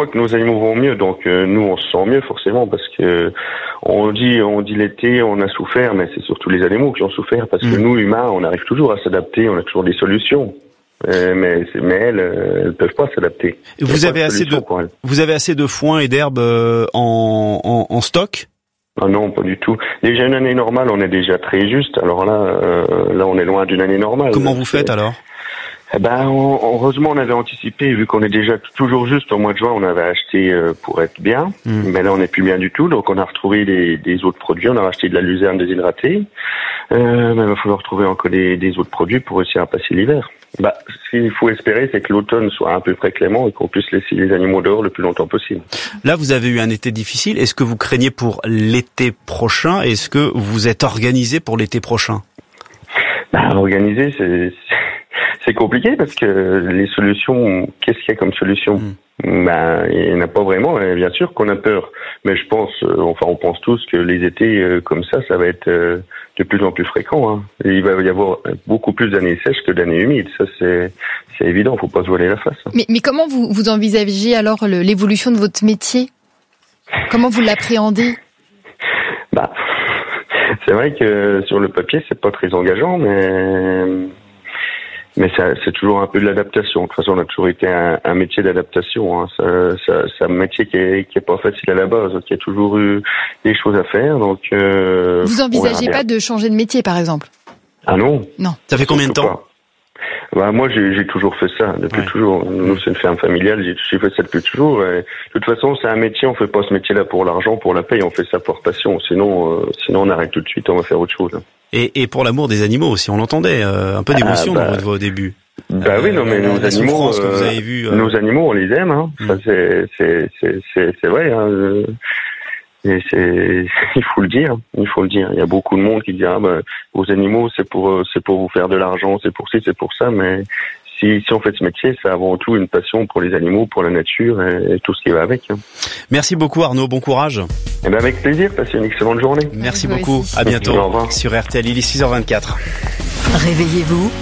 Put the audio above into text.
voit que nos animaux vont mieux, donc nous on se sent mieux forcément, parce que on dit l'été on a souffert, mais c'est surtout les animaux qui ont souffert, parce que nous humains on arrive toujours à s'adapter, on a toujours des solutions. Mais elles peuvent pas s'adapter. Vous avez assez de foin et d'herbe en stock? Ah non, pas du tout. Déjà une année normale, on est déjà très juste. Alors là on est loin d'une année normale. Comment vous faites alors? Heureusement, on avait anticipé, vu qu'on est déjà toujours juste au mois de juin, on avait acheté pour être bien, mais là on n'est plus bien du tout, donc on a retrouvé des autres produits, on a racheté de la luzerne déshydratée, mais il va falloir retrouver encore des autres produits pour réussir à passer l'hiver. Ce qu'il faut espérer, c'est que l'automne soit à peu près clément et qu'on puisse laisser les animaux dehors le plus longtemps possible. Là, vous avez eu un été difficile, est-ce que vous craignez pour l'été prochain? Est-ce que vous êtes organisé pour l'été prochain? Organiser, c'est compliqué parce que les solutions, qu'est-ce qu'il y a comme solution? Il n'y en a pas vraiment. Bien sûr qu'on a peur, mais je pense, on pense tous que les étés comme ça va être de plus en plus fréquent. Hein. Et il va y avoir beaucoup plus d'années sèches que d'années humides. Ça, c'est évident. Faut pas se voiler la face. Hein. Mais comment vous envisagez alors l'évolution de votre métier? Comment vous l'appréhendez? C'est vrai que sur le papier, c'est pas très engageant, mais c'est toujours un peu de l'adaptation. De toute façon, on a toujours été un métier d'adaptation. Hein. C'est un métier qui est pas facile à la base, qui a toujours eu des choses à faire. Donc, vous envisagez pas de changer de métier, par exemple? Ah non. Non. Ça fait combien de temps? Moi, j'ai toujours fait ça, depuis toujours. Nous, c'est une ferme familiale, j'ai fait ça depuis toujours. Et de toute façon, c'est un métier, on fait pas ce métier-là pour l'argent, pour la paye, on fait ça pour passion. Sinon, on arrête tout de suite, on va faire autre chose. Et pour l'amour des animaux aussi, on l'ententrait, un peu d'émotion dans votre voix au début. Oui, non, mais nos animaux, que vous avez vu, nos animaux, on les aime, hein. Ça, c'est vrai, hein. Et il faut le dire. Il y a beaucoup de monde qui dit vos animaux c'est pour vous faire de l'argent, c'est pour ci, c'est pour ça. Mais si on fait ce métier, c'est avant tout une passion pour les animaux, pour la nature et tout ce qui va avec. Hein. Merci beaucoup Arnaud, bon courage. Avec plaisir, passez une excellente journée. Merci beaucoup, à bientôt sur RTL, il est 6h24. Réveillez-vous